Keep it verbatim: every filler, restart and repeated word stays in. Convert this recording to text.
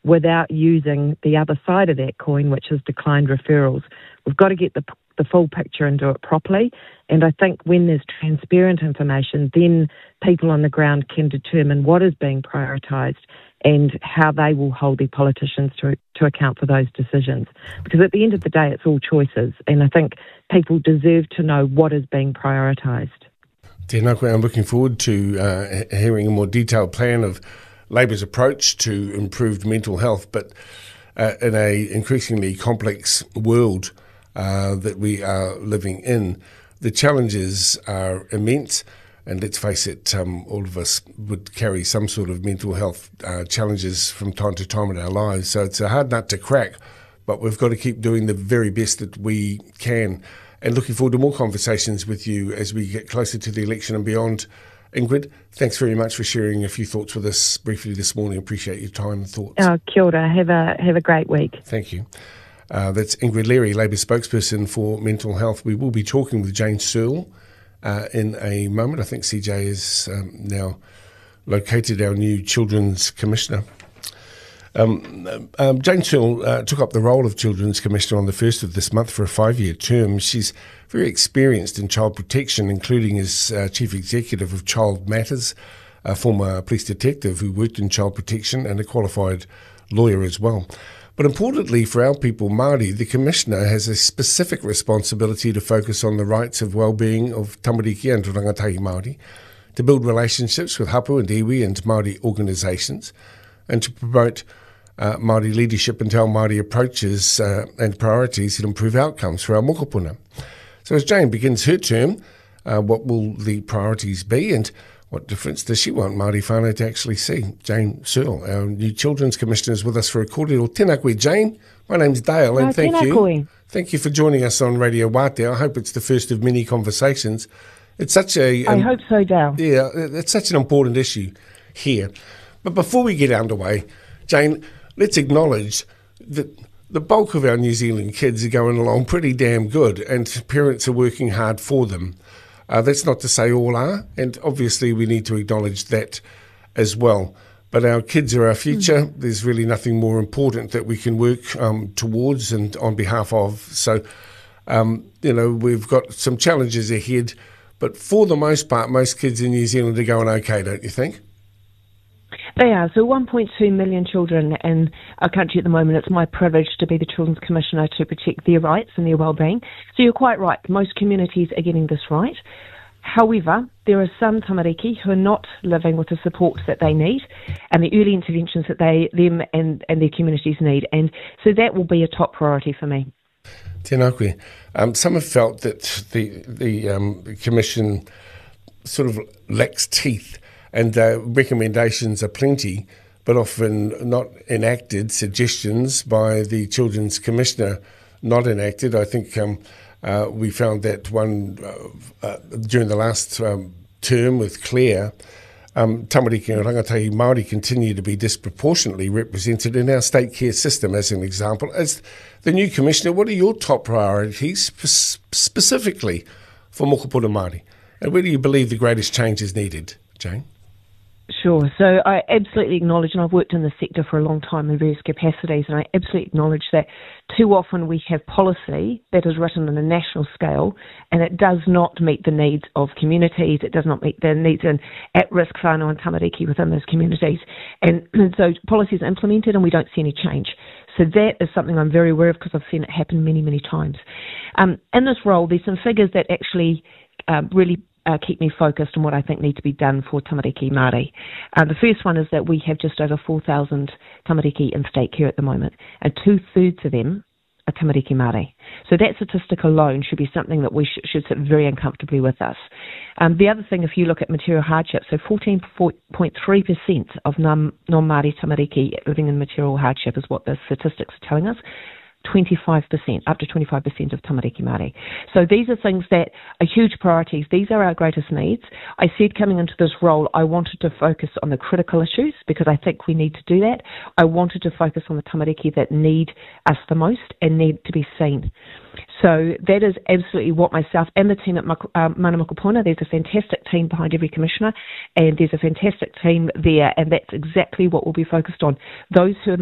without using the other side of that coin, which is declined referrals. We've got to get the the full picture and do it properly. And I think when there's transparent information, then people on the ground can determine what is being prioritised and how they will hold their politicians to, to account for those decisions. Because at the end of the day, it's all choices. And I think people deserve to know what is being prioritised. Tēnā koe, I'm looking forward to uh, hearing a more detailed plan of Labour's approach to improved mental health, but uh, in a increasingly complex world uh, that we are living in, the challenges are immense. And let's face it, um, all of us would carry some sort of mental health uh, challenges from time to time in our lives. So it's a hard nut to crack, but we've got to keep doing the very best that we can. And looking forward to more conversations with you as we get closer to the election and beyond. Ingrid, thanks very much for sharing a few thoughts with us briefly this morning. Appreciate your time and thoughts. Oh, kia ora. Have a, have a great week. Thank you. Uh, that's Ingrid Leary, Labour spokesperson for mental health. We will be talking with Jane Searle uh, in a moment. I think C J is um, now located our new Children's Commissioner. Um, um, Jane Searle uh, took up the role of Children's Commissioner on the first of this month for a five-year term. She's very experienced in child protection, including as uh, Chief Executive of Child Matters, a former police detective who worked in child protection and a qualified lawyer as well. But importantly for our people, Māori, the Commissioner has a specific responsibility to focus on the rights of well-being of tamariki and rangatahi Māori, to build relationships with hapu and iwi and Māori organisations, and to promote uh, Māori leadership and how Māori approaches uh, and priorities that improve outcomes for our mokopuna. So as Jane begins her term, uh, what will the priorities be, and what difference does she want Māori whānau to actually see? Jane Searle, our new Children's Commissioner, is with us for a kōrero. Tēnā koe, Jane. My name's Dale, and oh, thank you. Koe. Thank you for joining us on Radio Wātea. I hope it's the first of many conversations. It's such a... Um, I hope so, Dale. Yeah, it's such an important issue here. But before we get underway, Jane, let's acknowledge that the bulk of our New Zealand kids are going along pretty damn good, and parents are working hard for them. Uh, that's not to say all are, and obviously we need to acknowledge that as well. But our kids are our future. Mm. There's really nothing more important that we can work um, towards and on behalf of. So, um, you know, we've got some challenges ahead, but for the most part, most kids in New Zealand are going okay, don't you think? They are. So one point two million children in our country at the moment. It's my privilege to be the Children's Commissioner to protect their rights and their well-being. So you're quite right. Most communities are getting this right. However, there are some tamariki who are not living with the support that they need and the early interventions that they, them and, and their communities need. And so that will be a top priority for me. Tēnā koe. Um, some have felt that the, the um, Commission sort of lacks teeth, and uh, recommendations are plenty, but often not enacted, suggestions by the Children's Commissioner not enacted. I think um, uh, we found that one uh, uh, during the last um, term with Claire. Um, tamariki and rangatahi Māori continue to be disproportionately represented in our state care system, as an example. As the new Commissioner, what are your top priorities sp- specifically for mokopuna Māori? And where do you believe the greatest change is needed, Jane? Sure. So I absolutely acknowledge, and I've worked in the sector for a long time in various capacities, and I absolutely acknowledge that too often we have policy that is written on a national scale, and it does not meet the needs of communities. It does not meet the needs in at-risk whānau and tamariki within those communities. And, and so policies are implemented and we don't see any change. So that is something I'm very aware of because I've seen it happen many, many times. Um, in this role, there's some figures that actually uh, really Uh, keep me focused on what I think need to be done for tamariki Māori. Uh, the first one is that we have just over four thousand tamariki in state care at the moment, and two-thirds of them are tamariki Māori. So that statistic alone should be something that we sh- should sit very uncomfortably with us. Um, the other thing, if you look at material hardship, so fourteen point three percent of non- non-Māori tamariki living in material hardship is what the statistics are telling us. twenty-five percent, up to twenty-five percent of tamariki Māori. So these are things that are huge priorities. These are our greatest needs. I said coming into this role, I wanted to focus on the critical issues because I think we need to do that. I wanted to focus on the tamariki that need us the most and need to be seen. So that is absolutely what myself and the team at uh, Mana Mokopuna, there's a fantastic team behind every commissioner, and there's a fantastic team there, and that's exactly what we'll be focused on. Those who are